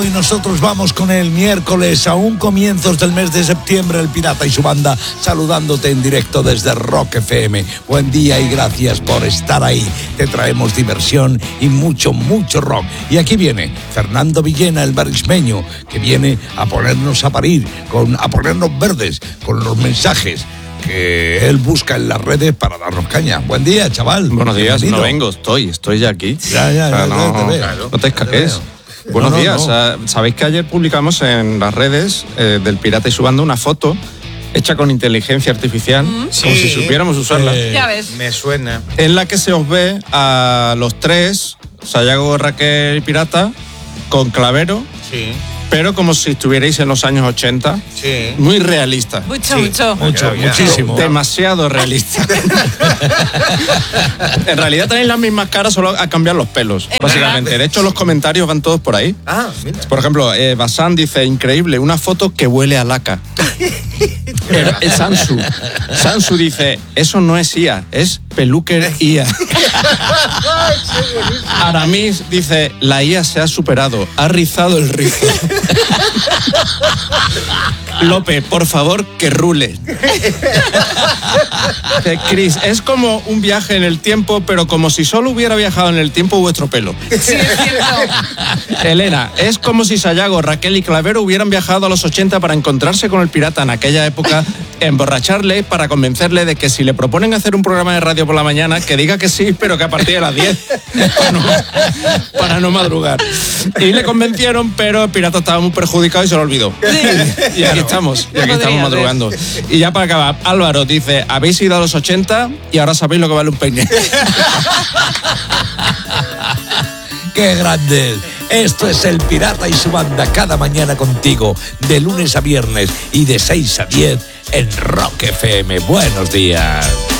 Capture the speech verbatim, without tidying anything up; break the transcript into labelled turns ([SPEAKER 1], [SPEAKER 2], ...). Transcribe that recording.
[SPEAKER 1] Y nosotros vamos con el miércoles, aún comienzos del mes de septiembre, el Pirata y su banda, saludándote en directo desde Rock F M. Buen día y gracias por estar ahí. Te traemos diversión y mucho, mucho rock. Y aquí viene Fernando Villena, el barismeño, que viene a ponernos a parir, con, a ponernos verdes con los mensajes que él busca en las redes para darnos caña. Buen día, chaval.
[SPEAKER 2] Buenos días, no vengo, estoy, estoy ya aquí.
[SPEAKER 1] Ya, ya,
[SPEAKER 2] o sea,
[SPEAKER 1] ya,
[SPEAKER 2] no,
[SPEAKER 1] te veo.
[SPEAKER 2] no te escaques. Buenos
[SPEAKER 1] no, no,
[SPEAKER 2] días.
[SPEAKER 1] no.
[SPEAKER 2] Sabéis que ayer publicamos en las redes eh, del Pirata y su banda una foto hecha con inteligencia artificial, mm,
[SPEAKER 3] sí,
[SPEAKER 2] como si supiéramos usarla.
[SPEAKER 3] Eh, ya ves. Me suena.
[SPEAKER 2] En la que se os ve a los tres, Sayago, Raquel y Pirata, con Clavero.
[SPEAKER 3] Sí.
[SPEAKER 2] Pero como si estuvierais en los años ochenta.
[SPEAKER 3] Sí.
[SPEAKER 2] Muy realista.
[SPEAKER 4] Mucho,
[SPEAKER 3] sí.
[SPEAKER 4] mucho.
[SPEAKER 1] Mucho,
[SPEAKER 3] Ya,
[SPEAKER 1] muchísimo.
[SPEAKER 2] Demasiado realista. En realidad tenéis las mismas caras, solo a cambiar los pelos, básicamente. De hecho, los comentarios van todos por ahí.
[SPEAKER 3] Ah, mira.
[SPEAKER 2] Por ejemplo, eh, Basan dice, increíble, una foto que huele a laca. El, el Sansu. Sansu dice, eso no es I A, es Peluker I A. Aramis dice, la I A se ha superado, ha rizado el rizo. Lope, por favor, que rule. Chris, es como un viaje en el tiempo, pero como si solo hubiera viajado en el tiempo vuestro pelo.
[SPEAKER 4] Sí, es cierto.
[SPEAKER 2] Elena, es como si Sayago, Raquel y Clavero hubieran viajado a los ochenta para encontrarse con el pirata en aquella época, emborracharle para convencerle de que si le proponen hacer un programa de radio por la mañana, que diga que sí, pero que a partir de las diez, para no, para no madrugar. Y le convencieron, pero el pirata estaba muy perjudicado y se lo olvidó. Y aquí estamos, y aquí estamos madrugando. Y ya para acabar, Álvaro dice, habéis ido a los ochenta y ahora sabéis lo que vale un peine.
[SPEAKER 1] ¡Qué grande! Esto es el Pirata y su banda, cada mañana contigo, de lunes a viernes y de seis a diez en Rock F M. Buenos días.